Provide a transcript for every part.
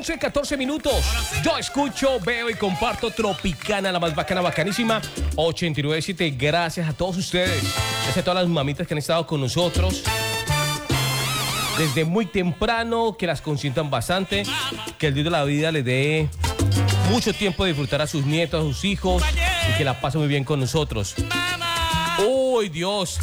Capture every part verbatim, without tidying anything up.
once, catorce minutos. Yo escucho, veo y comparto Tropicana, la más bacana, bacanísima. ochenta y nueve punto siete. Gracias a todos ustedes. Gracias a todas las mamitas que han estado con nosotros desde muy temprano, que las consientan bastante, que el Dios de la vida les dé mucho tiempo de disfrutar a sus nietos, a sus hijos, y que la pasen muy bien con nosotros. ¡Uy, Dios!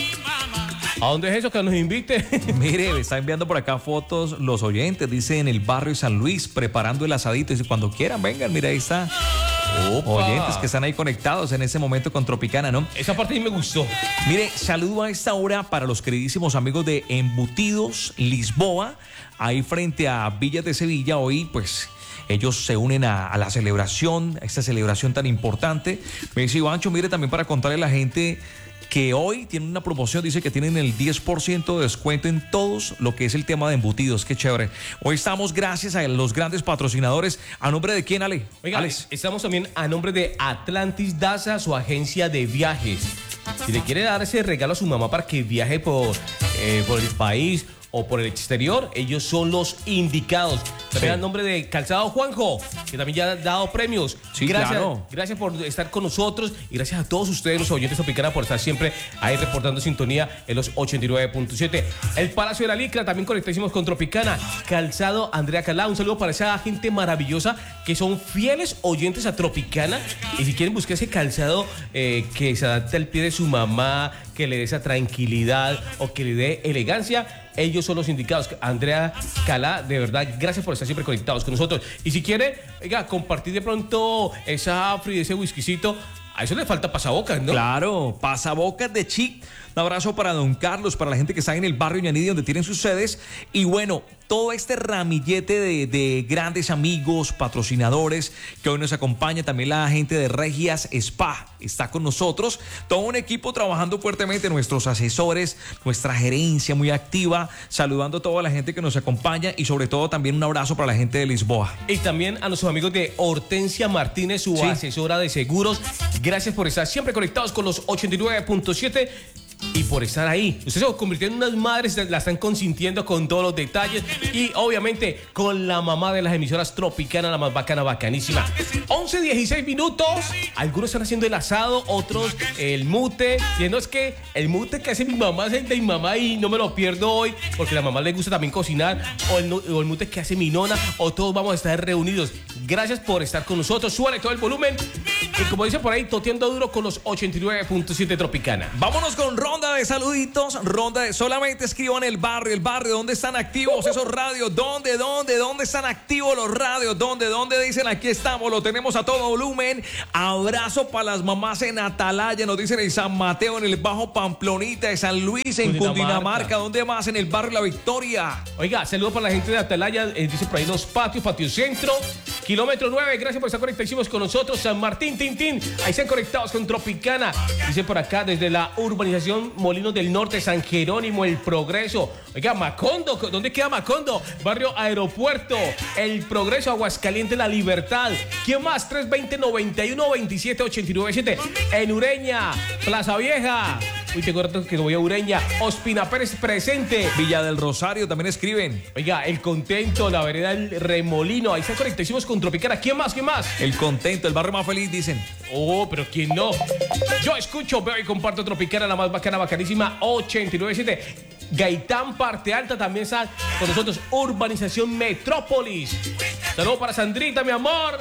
¿A dónde es eso que nos invite? Mire, me está enviando por acá fotos los oyentes, dice en el barrio San Luis, preparando el asadito. Dice, cuando quieran, vengan, mira, ahí está. Opa. Oyentes que están ahí conectados en ese momento con Tropicana, ¿no? Esa parte a mí me gustó. Mire, saludo a esta hora para los queridísimos amigos de Embutidos Lisboa, ahí frente a Villas de Sevilla. Hoy, pues, ellos se unen a, a la celebración, a esta celebración tan importante. Me dice Ivancho, mire, también para contarle a la gente que hoy tienen una promoción, dice que tienen el diez por ciento de descuento en todos lo que es el tema de embutidos. Qué chévere. Hoy estamos gracias a los grandes patrocinadores. ¿A nombre de quién, Ale? Oiga, Alex. estamos también a nombre de Atlantis Daza, su agencia de viajes. Si le quiere dar ese regalo a su mamá para que viaje por, eh, por el país o por el exterior, ellos son los indicados. También Sí. a nombre de Calzado Juanjo, que también ya ha dado premios. Sí, gracias, claro. Gracias por estar con nosotros y gracias a todos ustedes, los oyentes de Tropicana, por estar siempre ahí reportando sintonía en los ochenta y nueve punto siete. El Palacio de la Licra, también conectadísimos con Tropicana. Calzado Andrea Calá, un saludo para esa gente maravillosa que son fieles oyentes a Tropicana. Y si quieren buscar ese calzado eh, que se adapte al pie de su mamá, que le dé esa tranquilidad o que le dé elegancia, ellos son los indicados. Andrea Calá, de verdad, gracias por estar siempre conectados con nosotros. Y si quiere, oiga, compartir de pronto esa afri, ese whiskycito, a eso le falta pasabocas, ¿no? Claro, pasabocas de Chic. Un abrazo para don Carlos, para la gente que está en el barrio Ñanidi, donde tienen sus sedes. Y bueno, todo este ramillete de, de grandes amigos, patrocinadores, que hoy nos acompaña. También la gente de Regias Spa está con nosotros. Todo un equipo trabajando fuertemente, nuestros asesores, nuestra gerencia muy activa, saludando a toda la gente que nos acompaña y sobre todo también un abrazo para la gente de Lisboa. Y también a nuestros amigos de Hortensia Martínez, su Sí. asesora de seguros. Gracias por estar siempre conectados con los ochenta y nueve punto siete. Y por estar ahí. Ustedes se convirtieron en unas madres, la están consintiendo con todos los detalles. Y obviamente con la mamá de las emisoras Tropicana, la más bacana, bacanísima. once, dieciséis minutos. Algunos están haciendo el asado, otros el mute. Y no es que el mute que hace mi mamá es el de mi mamá y no me lo pierdo hoy, porque a la mamá le gusta también cocinar. O el, o el mute que hace mi nona. O todos vamos a estar reunidos. Gracias por estar con nosotros. Súbale todo el volumen. Y como dice por ahí, toteando duro con los ochenta y nueve punto siete Tropicana. Vámonos con ronda de saluditos, ronda de solamente escriban el barrio, el barrio, ¿dónde están activos esos radios? ¿Dónde, dónde, dónde están activos los radios? ¿Dónde, dónde dicen aquí estamos? Lo tenemos a todo volumen. Abrazo para las mamás en Atalaya, nos dicen en San Mateo, en el Bajo Pamplonita, en San Luis, en Cundinamarca. Cundinamarca. ¿Dónde más? En el barrio La Victoria. Oiga, saludos para la gente de Atalaya, eh, dice por ahí los patios, patio centro, kilómetro nueve, gracias por estar conectados con nosotros. San Martín, Tintín, ahí están conectados con Tropicana. Dice por acá desde la urbanización Molinos del Norte, San Jerónimo, El Progreso. Oiga, Macondo, ¿dónde queda Macondo? Barrio Aeropuerto, El Progreso, Aguascalientes, La Libertad. ¿Quién más? tres veinte, noventa y uno, veintisiete, ochenta y nueve siete. En Ureña, Plaza Vieja. Uy, tengo rato que no voy a Ureña. Ospina Pérez presente. Villa del Rosario también escriben. Oiga, El Contento, la vereda El Remolino. Ahí están conectadísimos con Tropicana. ¿Quién más? ¿Quién más? El Contento, el barrio más feliz, dicen. Oh, pero ¿quién no? Yo escucho, veo y comparto Tropicana, la más bacana, bacanísima, ochenta y nueve punto siete. Gaitán, Parte Alta, también está con nosotros. Urbanización Metrópolis. Saludos para Sandrita, mi amor.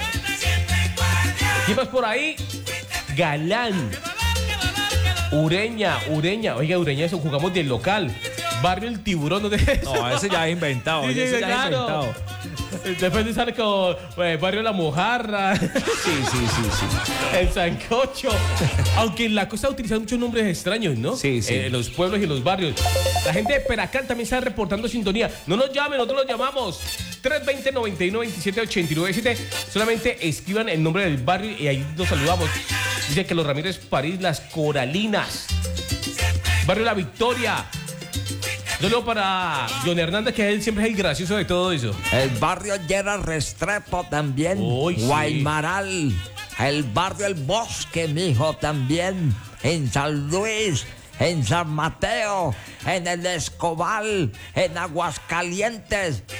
¿Quién más por ahí? Galán. Ureña, Ureña. Oiga, Ureña, eso jugamos del local. Barrio El Tiburón. ¿Dónde es? No, ese ya es inventado. Sí, sí, ese ya es claro. inventado. Después de sale con eh, Barrio La Mojarra. Sí, sí, sí, sí. El Sancocho. Aunque en la costa utilizan muchos nombres extraños, ¿no? Sí, sí. Eh, los pueblos y los barrios. La gente de Peracán también está reportando sintonía. No nos llamen, nosotros los llamamos. tres veinte, noventa y uno, veintisiete, ochenta y nueve siete. Solamente escriban el nombre del barrio y ahí nos saludamos. Dice que los Ramírez París, Las Coralinas. Barrio La Victoria. Saludos para John Hernández, que él siempre es el gracioso de todo eso. El barrio Gerard Restrepo también. Uy, sí. Guaymaral. El barrio El Bosque, mijo, también. En San Luis, en San Mateo, en el Escobal, en Aguascalientes.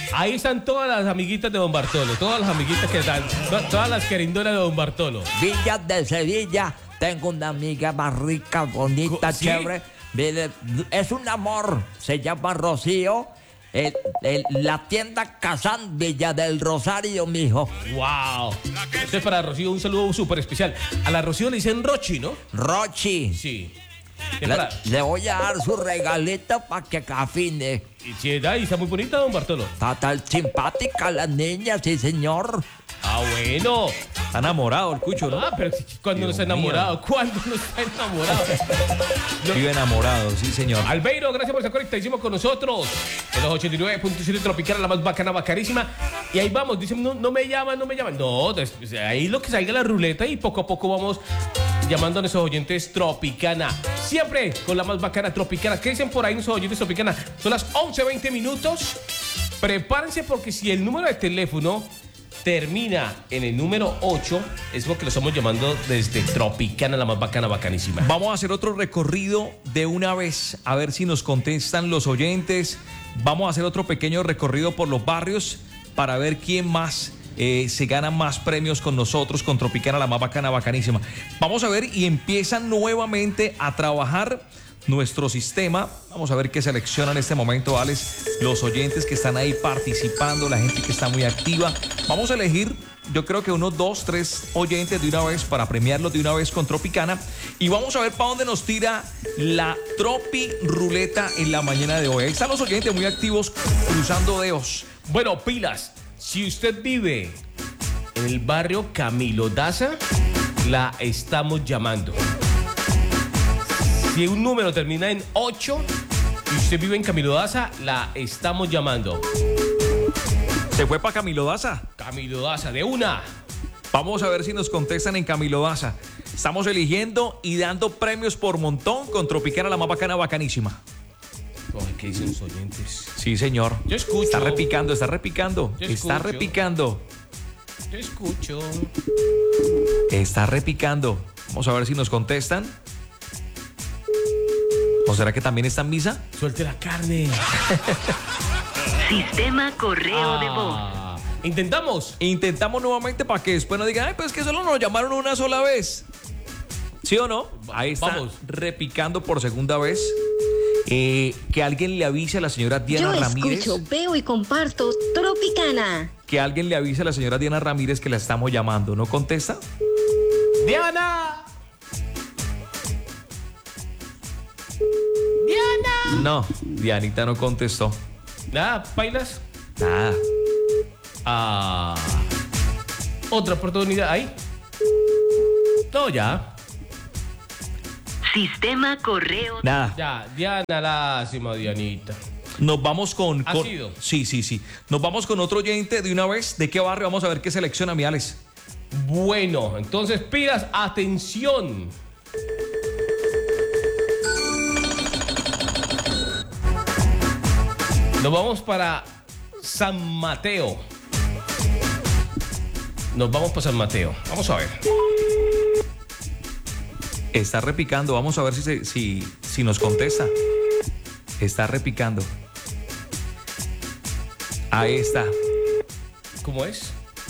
Ahí están todas las amiguitas de don Bartolo, todas las amiguitas que están, todas las querindoras de don Bartolo. Villa de Sevilla, tengo una amiga más rica, bonita, ¿Sí? chévere. Mire, es un amor, se llama Rocío. El, el- la tienda Kazán, Villa del Rosario, mijo. ¡Wow! Este es para Rocío un saludo súper especial. A la Rocío le dicen Rochi, ¿no? Rochi. Sí. Es Le, para- le voy a dar su regalito para que afine. y sí, ahí está muy bonita, don Bartolo. Está tan simpática la niña, sí, señor. Ah, bueno. Está enamorado el cucho, ¿no? Ah, pero cuando no Dios está enamorado, ¿cuándo no está enamorado? Vive enamorado, sí, señor. Albeiro, gracias por estar conectadísimo con nosotros. En los ochenta y nueve punto siete Tropical, la más bacana, bacanísima. Y ahí vamos, dicen, no, no me llaman, no me llaman. No, des- ahí lo que salga la ruleta y poco a poco vamos llamando a nuestros oyentes Tropicana. Siempre con la más bacana Tropicana. ¿Qué dicen por ahí nuestros oyentes Tropicana? Son las once veinte minutos. Prepárense porque si el número de teléfono termina en el número ocho, es porque lo estamos llamando desde Tropicana, la más bacana, bacanísima. Vamos a hacer otro recorrido de una vez, a ver si nos contestan los oyentes. Vamos a hacer otro pequeño recorrido por los barrios para ver quién más eh, se gana más premios con nosotros, con Tropicana, la más bacana, bacanísima. Vamos a ver y empiezan nuevamente a trabajar nuestro sistema. Vamos a ver qué selecciona en este momento, Alex, los oyentes que están ahí participando, la gente que está muy activa. Vamos a elegir, yo creo que unos dos, tres oyentes de una vez para premiarlos de una vez con Tropicana. Y vamos a ver para dónde nos tira la Tropi Ruleta en la mañana de hoy. Ahí están los oyentes muy activos, cruzando dedos. Bueno, pilas, si usted vive en el barrio Camilo Daza, la estamos llamando. Si un número termina en ocho y usted vive en Camilo Daza, la estamos llamando. Se fue para Camilo Daza. Camilo Daza, de una. Vamos a ver si nos contestan en Camilo Daza. Estamos eligiendo y dando premios por montón con Tropicana, la más bacana, bacanísima. Ay, ¿qué dicen los oyentes? Sí, señor. Yo escucho. Está repicando, está repicando. Yo Está escucho. repicando. Yo escucho. Está repicando. Vamos a ver si nos contestan. ¿O será que también está en misa? Suelte la carne. Sistema correo de voz. Ah, intentamos. Intentamos nuevamente para que después nos digan, ay, pues que solo nos llamaron una sola vez. ¿Sí o no? Ahí está Vamos. repicando por segunda vez. Eh, que alguien le avise a la señora Diana Yo Ramírez. escucho, veo y comparto Tropicana. Que alguien le avise a la señora Diana Ramírez que la estamos llamando. ¿No contesta? ¡Diana! No, Dianita no contestó. Nada, bailas. Nada. Ah. Otra oportunidad ahí. No, ya. Sistema correo. Nada. Ya, Diana, lástima, Dianita. Nos vamos con... ¿Ha con- sido? Sí, sí, sí. Nos vamos con otro oyente de una vez. ¿De qué barrio? Vamos a ver qué selecciona mi Alex. Bueno, entonces pidas atención. Nos vamos para San Mateo. Nos vamos para San Mateo. Vamos a ver. Está repicando. Vamos a ver si, se- si, si nos contesta. Está repicando. Ahí está. ¿Cómo es?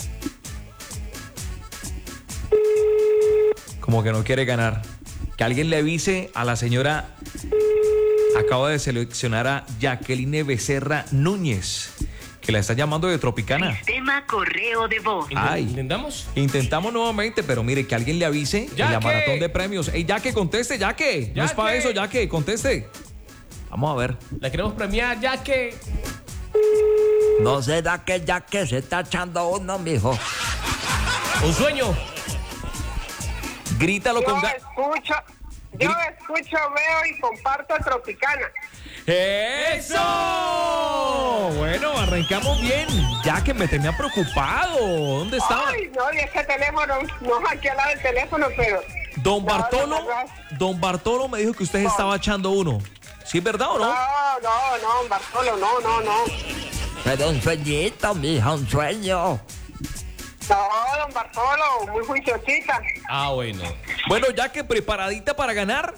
Como que no quiere ganar. Que alguien le avise a la señora. Acabo de seleccionar a Jacqueline Becerra Núñez, que la está llamando de Tropicana. Sistema correo de voz. Intent- Ay. ¿Intentamos? Intentamos nuevamente, pero mire, que alguien le avise en la Yaque. maratón de premios. Ey, ya que conteste, ya que. No es para Yaque. eso, ya que conteste. Vamos a ver. La queremos premiar ya que... ¿No será que ya que se está echando uno, mijo? Un sueño. Grítalo Yo con ga- escucho, yo escucho, veo y comparto Tropicana. ¡Eso! Bueno, arrancamos bien. Ya que me tenía preocupado. ¿Dónde estaba? Ay, no, y ese teléfono, no aquí al lado del teléfono, pero... Don No, Bartolo, no, no, no. Don Bartolo me dijo que usted estaba echando uno. ¿Sí es verdad o no? No, no, no, Bartolo, no, no, no. Pero un sueñito, mija, un sueño. No, don Bartolo, muy juiciosita. Ah, bueno. Bueno, ya que preparadita para ganar.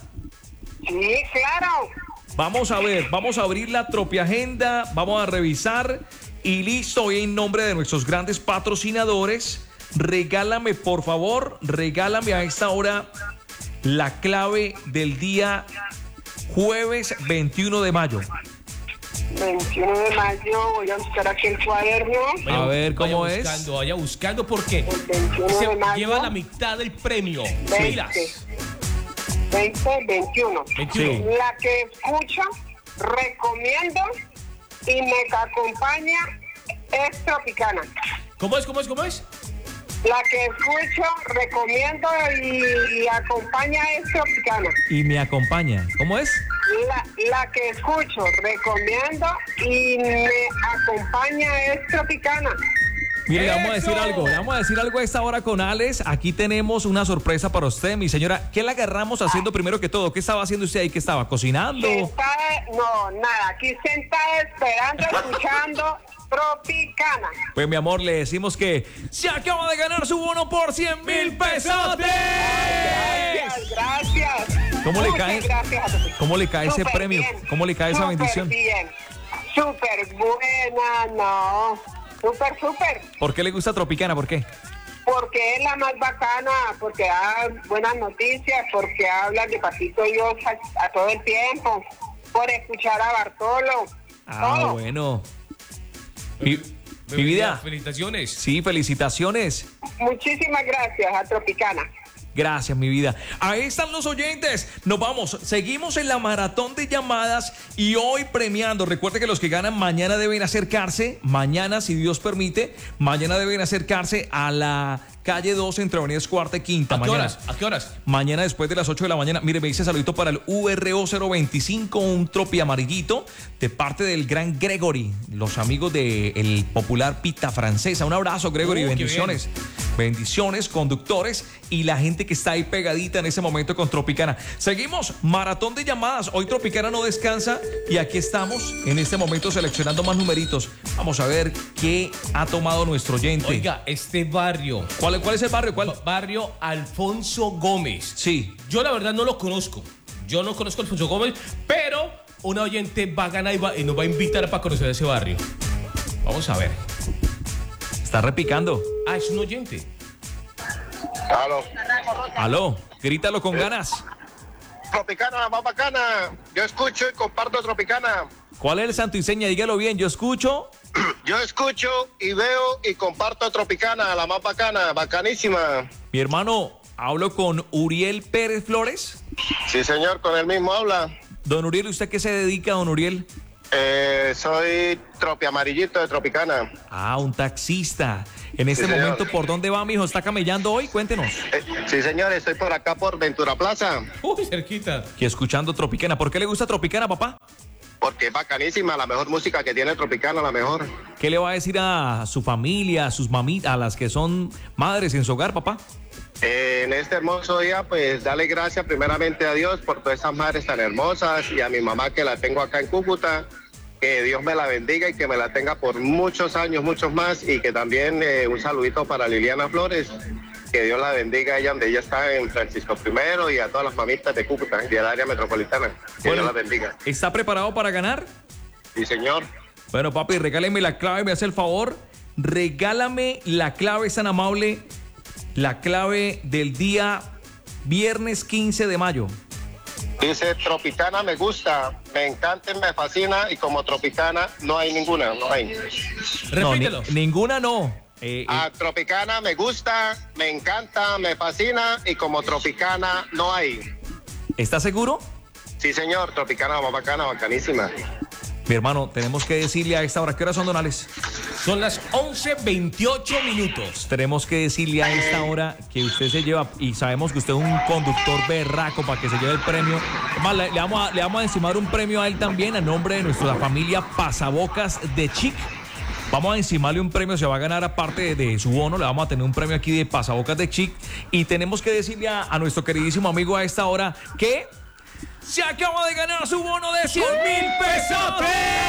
Sí, claro. Vamos a ver, vamos a abrir la Tropi Agenda, vamos a revisar Y listo, y en nombre de nuestros grandes patrocinadores, regálame, por favor, regálame a esta hora la clave del día jueves veintiuno de mayo. veintiuno de mayo, voy a buscar aquí el cuaderno. A ver, ¿cómo vaya es? Buscando, vaya buscando porque El veintiuno se de mayo. lleva la mitad del premio. veinte. Pilas. veinte, veintiuno. veintiuno. La que escucho, recomiendo y me acompaña es Tropicana. ¿Cómo es? ¿Cómo es? ¿Cómo es? La que escucho, recomiendo y, y acompaña es Tropicana. Y me acompaña. ¿Cómo es? La, la que escucho, recomiendo y me acompaña es Tropicana. Mire, le vamos a decir ¡Eso! algo, le vamos a decir algo a esta hora con Alex. Aquí tenemos una sorpresa para usted, mi señora. ¿Qué la agarramos haciendo primero que todo? ¿Qué estaba haciendo usted ahí? ¿Qué estaba cocinando? Sentada, no, nada, aquí sentada esperando, escuchando Tropicana. Pues mi amor, le decimos que se acaba de ganar su bono por cien mil pesotes. Gracias, gracias. ¿Cómo le Muchas cae? gracias a todos. ¿Cómo le cae ese Súper premio? bien, ¿Cómo le cae esa súper bendición? Bien, súper buena, no, súper, súper. ¿Por qué le gusta Tropicana? ¿Por qué? Porque es la más bacana, porque da buenas noticias, porque habla de Pasito Dios a, a todo el tiempo, por escuchar a Bartolo. Ah, todo. bueno. Mi, mi vida. Felicitaciones. Sí, felicitaciones. Muchísimas gracias a Tropicana. Gracias, mi vida. Ahí están los oyentes. Nos vamos. Seguimos en la maratón de llamadas y hoy premiando. Recuerde que los que ganan mañana deben acercarse. Mañana, si Dios permite, mañana deben acercarse a la calle dos entre Avenidas Cuarta y Quinta. ¿A qué mañana. horas? ¿A qué horas? Mañana después de las ocho de la mañana. Mire, me dice saludito para el U R O cero veinticinco, un tropi amarillito de parte del gran Gregory, los amigos del popular Pita Francesa. Un abrazo, Gregory, Uh, qué bendiciones. Bendiciones, conductores y la gente que está ahí pegadita en ese momento con Tropicana. Seguimos, maratón de llamadas. Hoy Tropicana no descansa y aquí estamos en este momento seleccionando más numeritos. Vamos a ver qué ha tomado nuestro oyente. Oiga, este barrio. ¿Cuál, cuál es el barrio? ¿Cuál? Ba- Barrio Alfonso Gómez. Sí. Yo la verdad no lo conozco. Yo no conozco a Alfonso Gómez, pero una oyente va a ganar y, va- y nos va a invitar para conocer ese barrio. Vamos a ver. Está repicando. Ah, es un oyente. Aló. Aló, grítalo con ganas. Tropicana, la más bacana. Yo escucho y comparto Tropicana. ¿Cuál es el santo y seña? Dígalo bien, yo escucho. Yo escucho y veo y comparto Tropicana, la más bacana, bacanísima. Mi hermano, hablo con Uriel Pérez Flores. Sí, señor, con el mismo habla. Don Uriel, ¿usted qué se dedica, don Uriel? Eh, soy tropi amarillito de Tropicana. Ah, un taxista. En este Sí, señor. momento, ¿por dónde va, mijo? ¿Está camellando hoy? Cuéntenos. Eh, sí, señor, estoy por acá por Ventura Plaza. Uy, cerquita. Y escuchando Tropicana. ¿Por qué le gusta Tropicana, papá? Porque es bacanísima, la mejor música que tiene Tropicana, la mejor. ¿Qué le va a decir a su familia, a sus mamitas, a las que son madres en su hogar, papá? Eh, en este hermoso día, pues darle gracias primeramente a Dios por todas esas madres tan hermosas y a mi mamá que la tengo acá en Cúcuta. Que Dios me la bendiga y que me la tenga por muchos años, muchos más. Y que también eh, un saludito para Liliana Flores. Que Dios la bendiga a ella donde ella está en Francisco primero y a todas las mamitas de Cúcuta y del área metropolitana. Que Bueno, Dios la bendiga. ¿está preparado para ganar? Sí, señor. Bueno, papi, regáleme la clave, me hace el favor. Regálame la clave, es tan amable. La clave del día viernes quince de mayo. Dice, Tropicana me gusta, me encanta, y me fascina y como Tropicana no hay ninguna, no hay. No, ni- Repítelo. ninguna no. Eh, eh, A Tropicana me gusta, me encanta, me fascina y como Tropicana no hay. ¿Está seguro? Sí, señor, Tropicana, más bacana, bacanísima. Mi hermano, tenemos que decirle a esta hora, ¿qué horas son, donales? Son las once veintiocho minutos. Tenemos que decirle a esta hora que usted se lleva, y sabemos que usted es un conductor berraco para que se lleve el premio. Además, le, le vamos a, le vamos a encimar un premio a él también a nombre de nuestra familia Pasabocas de Chic. Vamos a encimarle un premio, se va a ganar aparte de, de su bono, le vamos a tener un premio aquí de Pasabocas de Chic. Y tenemos que decirle a, a nuestro queridísimo amigo a esta hora que se acaba de ganar su bono de cien mil pesos.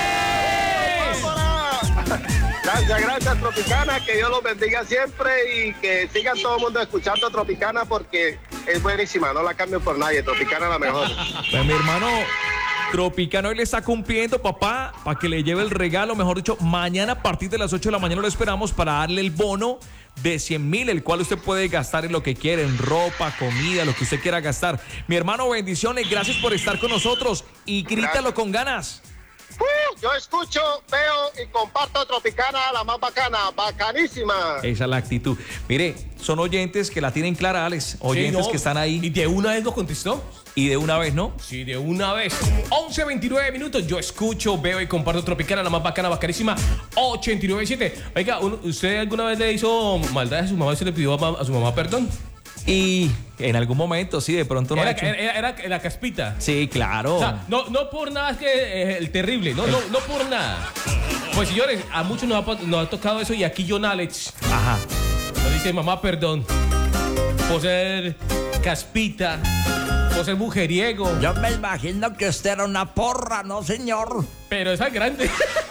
Gracias, gracias, Tropicana, que Dios los bendiga siempre y que sigan todo el mundo escuchando Tropicana porque es buenísima, no la cambio por nadie, Tropicana la mejor. Pues mi hermano, Tropicana hoy le está cumpliendo, papá, para que le lleve el regalo. Mejor dicho, mañana a partir de las ocho de la mañana lo esperamos para darle el bono de cien mil, el cual usted puede gastar en lo que quiera, en ropa, comida, lo que usted quiera gastar. Mi hermano, bendiciones, gracias por estar con nosotros y grítalo con ganas. Uh, yo escucho, veo y comparto Tropicana, la más bacana, bacanísima. Esa es la actitud. Mire, son oyentes que la tienen clara, Alex. Oyentes Sí, no, que están ahí. ¿Y de una vez lo contestó? Y de una vez, ¿no? Sí, de una vez. once veintinueve minutos. Yo escucho, veo y comparto Tropicana, la más bacana, bacanísima. ochenta y nueve punto siete. Oiga, ¿usted alguna vez le hizo maldad a su mamá y se le pidió a, a su mamá perdón? Y en algún momento, sí, de pronto lo ha Era, hecho. era, era, era la caspita. Sí, claro. O sea, no, no por nada es que eh, el terrible, no, no, no por nada. Pues señores, a muchos nos ha, nos ha tocado eso y aquí John Alex Ajá. nos dice, mamá, perdón por ser caspita, por ser mujeriego, Yo me imagino que usted era una porra, ¿no, señor? pero esa es grande.